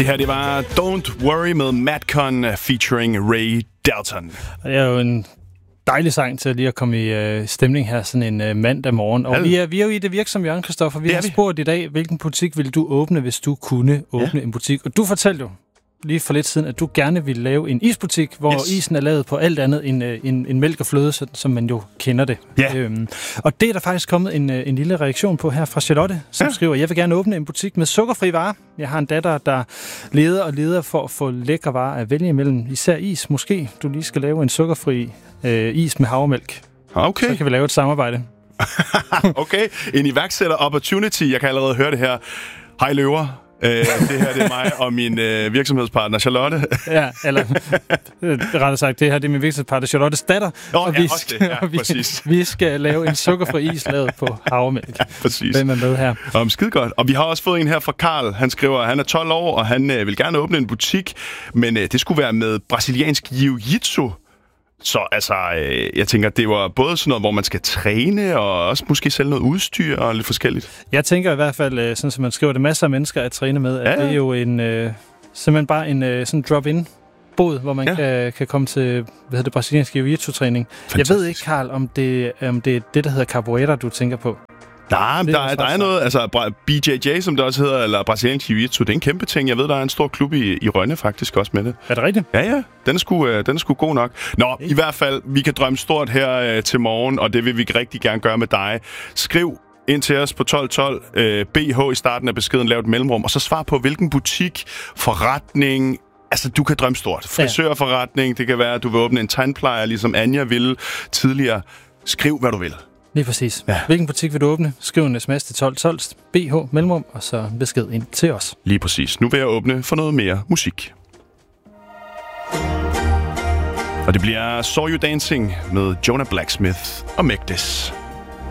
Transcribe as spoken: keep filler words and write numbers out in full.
Det her, det var Don't Worry med Madcon featuring Ray Dalton. Det er jo en dejlig sang til lige at komme i øh, stemning her sådan en øh, mandag morgen. Og vi er, vi er jo i det virksomme hjørne, Christoffer. Vi har vi. spurgt i dag, hvilken butik ville du åbne, hvis du kunne åbne ja. en butik. Og du fortalte jo lige for lidt siden, at du gerne ville lave en isbutik, hvor yes. isen er lavet på alt andet end, øh, end, end mælk og fløde, så, som man jo kender det. Ja. Øhm, og det er der faktisk kommet en, en lille reaktion på her fra Charlotte, som ja. skriver, jeg vil gerne åbne en butik med sukkerfri varer. Jeg har en datter, der leder og leder for at få lækre varer at vælge imellem. Især is. Måske du lige skal lave en sukkerfri øh, is med havremælk. Okay. Så kan vi lave et samarbejde. Okay. En iværksætter opportunity. Jeg kan allerede høre det her. Hej løver. Uh, det her det er mig og min uh, virksomhedspartner Charlotte. Ja, eller rettere sagt, det her det er min virksomhedspartner Charlottes datter. Oh, og ja, vi, også det. Ja, vi, præcis. vi skal lave en sukkerfri is lavet på havremælk. Præcis. Hvem er med her? Um, skide godt. Og vi har også fået en her fra Karl. Han skriver, at han er tolv år, og han uh, vil gerne åbne en butik, men uh, det skulle være med brasiliansk jiu-jitsu. Så altså, øh, jeg tænker, det var både sådan noget, hvor man skal træne, og også måske sælge noget udstyr og lidt forskelligt. Jeg tænker i hvert fald, sådan som man skriver, det masser af mennesker at træne med, at ja, ja. det er jo en, øh, simpelthen bare en øh, sådan drop-in bod, hvor man ja. kan, kan komme til, hvad hedder det, brasiliansk jiu-jitsu-træning. Jeg ved ikke, Karl, om det, om det er det, der hedder capoeira, du tænker på. Nej, der, er, der er noget, altså B J J, som det også hedder, eller brasiliansk jiu-jitsu, det er en kæmpe ting. Jeg ved, der er en stor klub i, i Rønne faktisk også med det. Er det rigtigt? Ja, ja. Den er sgu, øh, den er sgu god nok. Nå, okay. I hvert fald, vi kan drømme stort her øh, til morgen, og det vil vi rigtig gerne gøre med dig. Skriv ind til os på tolv tolv, øh, B H i starten af beskeden, lav et mellemrum, og så svar på, hvilken butik, forretning. Altså, du kan drømme stort. Frisørforretning, det kan være, at du vil åbne en tandplejer, ligesom Anja ville tidligere. Skriv, hvad du vil. Lige præcis. Ja. Hvilken butik vil du åbne? Skriv en sms til tolv tolv, B H mellemrum, og så besked ind til os. Lige præcis. Nu vil jeg åbne for noget mere musik. Og det bliver Saw You Dancing med Jonah Blacksmith og Make This.